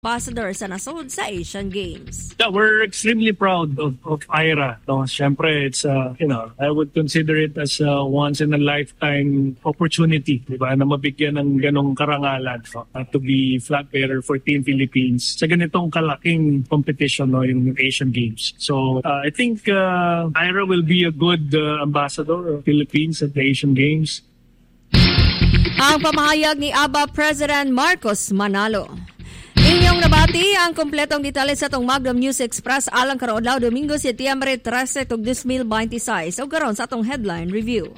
ambassador sa nasod sa Asian Games. Yeah, we're extremely proud of Ira. No? Siyempre, it's I would consider it as a once in a lifetime opportunity, di ba, na mabigyan ng ganong karangalan, no? To be flag bearer for Team Philippines sa ganitong kalaking competition, no, yung Asian Games. So I think Ira will be a good ambassador of Philippines at the Asian Games. Ang pamahayag ni ABA President Marcos Manalo. Inyong nabati ang kompletong detalye sa itong Magnum News Express alang karon adlaw Domingo, Setyembre 13, 2026. O karon sa itong headline review.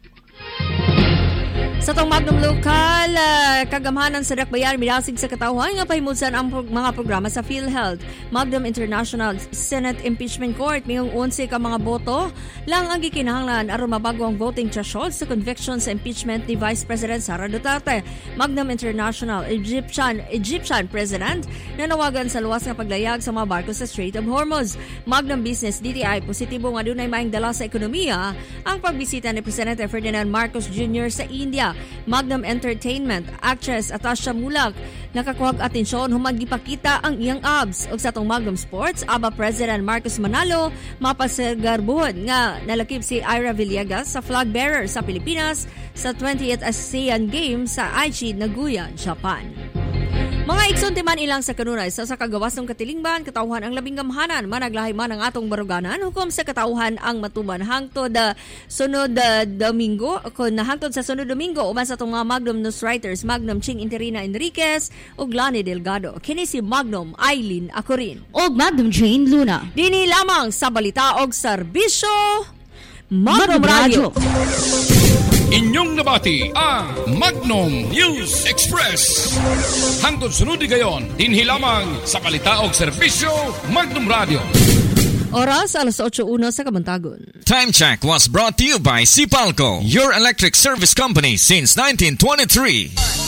Sa itong Magnum Local, kagamhanan sa Dakbayan, minasig sa katawhan nga pahimulsan ang mga programa sa PhilHealth. Magnum International Senate Impeachment Court, mayong 11 ka mga boto lang ang gikinahanglan aron mabago ang voting threshold sa conviction sa impeachment ni Vice President Sara Duterte. Magnum International Egyptian President nanawagan sa luwas nga paglayag sa mga barko sa Strait of Hormuz. Magnum Business DTI, positibo nga dunay maayong dala sa ekonomiya ang pagbisita ni Presidente Ferdinand Marcos Jr. sa India. Magnum Entertainment, actress Atasha Mulak nakakuhag atensyon humag gipakita ang iyang abs. Og sa atong Magnum Sports, ABA President Marcos Manalo mapasagarbuhon nga nalakip si Ira Villegas sa flag bearer sa Pilipinas sa 20th ASEAN Games sa Aichi, Nagoya, Japan. Mga igsuntiman ilang sa kanunay sa kagawas ng katilingban, katauhan ang labing gamhanan, managlahi man ang atong baruganan, hukom sa katauhan ang matuman hangtod sunod Domingo, kung nahangtod sa sunod Domingo, uban sa itong mga Magnum News Writers, Magnum Ching Interina Enriquez, o Lani Delgado. Kini si Magnum Aileen Acorin. O Magnum Jane Luna. Dini lamang sa balita og serbisyo, Magnum Radio. Inyong nabati ang Magnum News Express. Hangtod sunod gayon, dinhi lamang sa balita og serbisyo Magnum Radio. Oras alas 8:01 sa Kabantagon. Time check was brought to you by Sipalco, your electric service company since 1923.